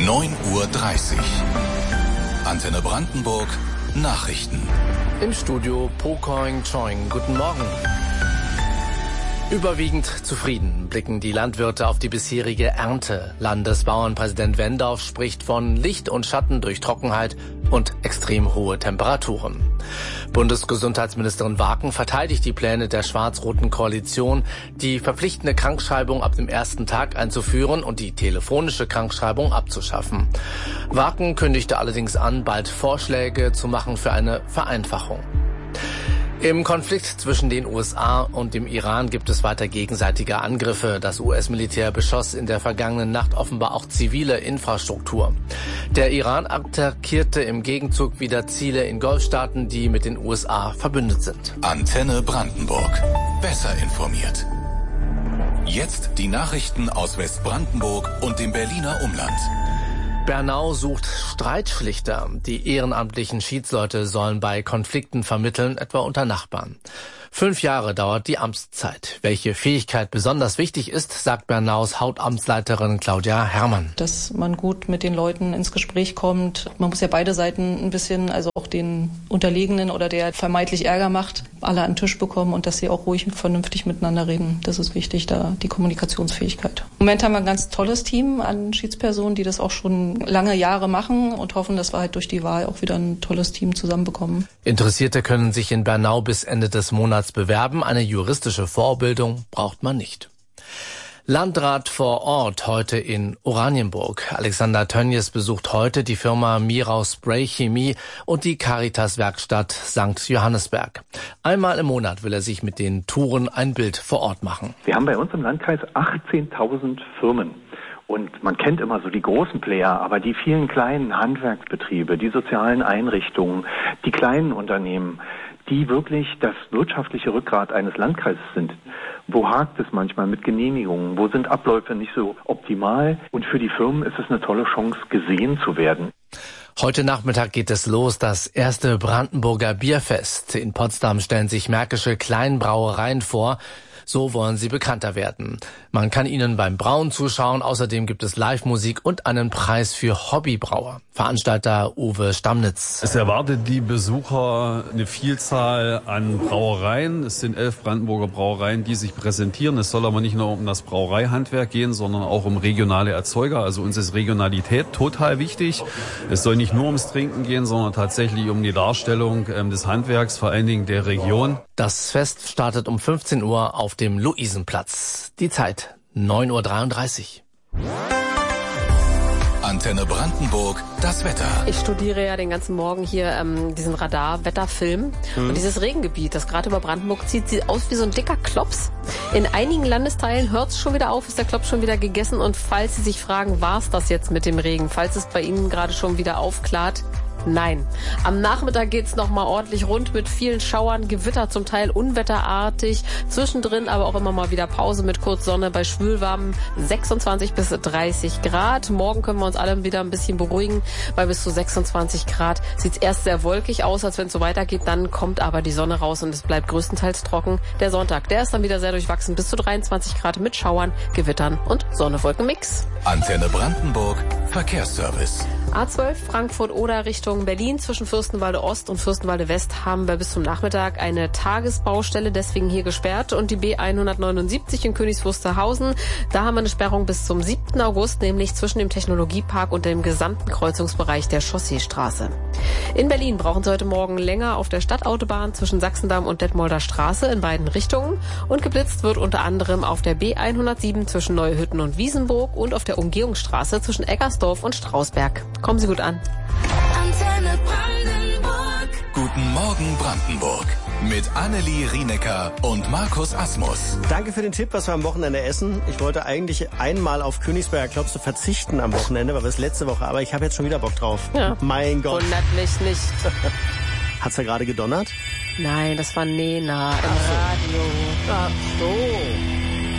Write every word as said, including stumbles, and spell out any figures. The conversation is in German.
neun Uhr dreißig. Antenne Brandenburg, Nachrichten. Im Studio Pokoing Choing. Guten Morgen. Überwiegend zufrieden blicken die Landwirte auf die bisherige Ernte. Landesbauernpräsident Wendorf spricht von Licht und Schatten durch Trockenheit und extrem hohe Temperaturen. Bundesgesundheitsministerin Waken verteidigt die Pläne der schwarz-roten Koalition, die verpflichtende Krankschreibung ab dem ersten Tag einzuführen und die telefonische Krankschreibung abzuschaffen. Waken kündigte allerdings an, bald Vorschläge zu machen für eine Vereinfachung. Im Konflikt zwischen den U S A und dem Iran gibt es weiter gegenseitige Angriffe. Das U S-Militär beschoss in der vergangenen Nacht offenbar auch zivile Infrastruktur. Der Iran attackierte im Gegenzug wieder Ziele in Golfstaaten, die mit den U S A verbündet sind. Antenne Brandenburg. Besser informiert. Jetzt die Nachrichten aus Westbrandenburg und dem Berliner Umland. Bernau sucht Streitschlichter. Die ehrenamtlichen Schiedsleute sollen bei Konflikten vermitteln, etwa unter Nachbarn. Fünf Jahre dauert die Amtszeit. Welche Fähigkeit besonders wichtig ist, sagt Bernaus Hauptamtsleiterin Claudia Herrmann. Dass man gut mit den Leuten ins Gespräch kommt. Man muss ja beide Seiten ein bisschen, also auch den Unterlegenen oder der vermeintlich Ärger macht, alle an den Tisch bekommen und dass sie auch ruhig und vernünftig miteinander reden. Das ist wichtig, da die Kommunikationsfähigkeit. Im Moment haben wir ein ganz tolles Team an Schiedspersonen, die das auch schon lange Jahre machen und hoffen, dass wir halt durch die Wahl auch wieder ein tolles Team zusammenbekommen. Interessierte können sich in Bernau bis Ende des Monats bewerben. Eine juristische Vorbildung braucht man nicht. Landrat vor Ort heute in Oranienburg. Alexander Tönnies besucht heute die Firma Mirau Spray Chemie und die Caritas-Werkstatt Sankt Johannesberg. Einmal im Monat will er sich mit den Touren ein Bild vor Ort machen. Wir haben bei uns im Landkreis achtzehntausend Firmen. Und man kennt immer so die großen Player, aber die vielen kleinen Handwerksbetriebe, die sozialen Einrichtungen, die kleinen Unternehmen, die wirklich das wirtschaftliche Rückgrat eines Landkreises sind. Wo hakt es manchmal mit Genehmigungen? Wo sind Abläufe nicht so optimal? Und für die Firmen ist es eine tolle Chance, gesehen zu werden. Heute Nachmittag geht es los, das erste Brandenburger Bierfest. In Potsdam stellen sich märkische Kleinbrauereien vor. So wollen sie bekannter werden. Man kann ihnen beim Brauen zuschauen. Außerdem gibt es Live-Musik und einen Preis für Hobbybrauer. Veranstalter Uwe Stamnitz. Es erwartet die Besucher eine Vielzahl an Brauereien. Es sind elf Brandenburger Brauereien, die sich präsentieren. Es soll aber nicht nur um das Brauereihandwerk gehen, sondern auch um regionale Erzeuger. Also uns ist Regionalität total wichtig. Es soll nicht nur ums Trinken gehen, sondern tatsächlich um die Darstellung des Handwerks, vor allen Dingen der Region. Das Fest startet um fünfzehn Uhr auf dem Luisenplatz. Die Zeit neun Uhr dreiunddreißig. Antenne Brandenburg, das Wetter. Ich studiere ja den ganzen Morgen hier ähm, diesen Radar-Wetterfilm. Mhm. Und dieses Regengebiet, das gerade über Brandenburg zieht, sieht aus wie so ein dicker Klops. In einigen Landesteilen hört es schon wieder auf, ist der Klops schon wieder gegessen. Und falls Sie sich fragen, war es das jetzt mit dem Regen? Falls es bei Ihnen gerade schon wieder aufklart, nein. Am Nachmittag geht's noch mal ordentlich rund mit vielen Schauern, Gewitter, zum Teil unwetterartig. Zwischendrin aber auch immer mal wieder Pause mit kurz Sonne bei schwülwarmen sechsundzwanzig bis dreißig Grad. Morgen können wir uns alle wieder ein bisschen beruhigen. Bei bis zu sechsundzwanzig Grad sieht's erst sehr wolkig aus, als wenn es so weitergeht. Dann kommt aber die Sonne raus und es bleibt größtenteils trocken. Der Sonntag, der ist dann wieder sehr durchwachsen. Bis zu dreiundzwanzig Grad mit Schauern, Gewittern und Sonne-Wolken-Mix. Antenne Brandenburg, Verkehrsservice. A zwölf Frankfurt-Oder Richtung Berlin zwischen Fürstenwalde Ost und Fürstenwalde West haben wir bis zum Nachmittag eine Tagesbaustelle, deswegen hier gesperrt. Und die B hundertneunundsiebzig in Königs Wusterhausen, da haben wir eine Sperrung bis zum siebten August, nämlich zwischen dem Technologiepark und dem gesamten Kreuzungsbereich der Chausseestraße. In Berlin brauchen Sie heute Morgen länger auf der Stadtautobahn zwischen Sachsendamm und Detmolder Straße in beiden Richtungen. Und geblitzt wird unter anderem auf der B hundertsieben zwischen Neuhütten und Wiesenburg und auf der Umgehungsstraße zwischen Eggersdorf und Strausberg. Kommen Sie gut an. Antenne Brandenburg. Guten Morgen Brandenburg. Mit Annelie Rienecker und Markus Asmus. Danke für den Tipp, was wir am Wochenende essen. Ich wollte eigentlich einmal auf Königsberger Klopse verzichten am Wochenende, weil wir es letzte Woche, aber ich habe jetzt schon wieder Bock drauf. Ja. Mein Gott. Wundert mich nicht. Hat's da gerade gedonnert? Nein, das war Nena im Radio. Ach so.